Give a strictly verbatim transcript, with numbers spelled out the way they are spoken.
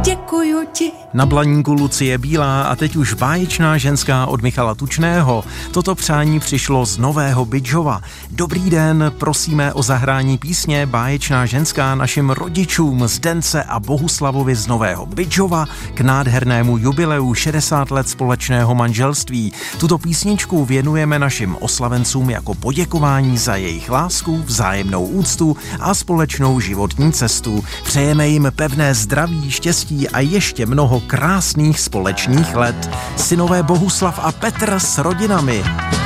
děkuju ti. Na blaníku Lucie Bílá a teď už báječná ženská od Michala Tučného. Toto přání přišlo z Nového Bydžova. Dobrý den, prosíme o zahrání písně Báječná ženská našim rodičům Zdence a Bohuslavovi z Nového Bydžova k nádhernému jubileu šedesát let společného manželství. Tuto písničku věnujeme našim oslavencům jako poděkování za jejich lásku, vzájemnou úctu a společnou životní cestu. Přejeme jim pevné zdraví, štěstí a ještě mnoho krásných společných let. Synové Bohuslav a Petr s rodinami.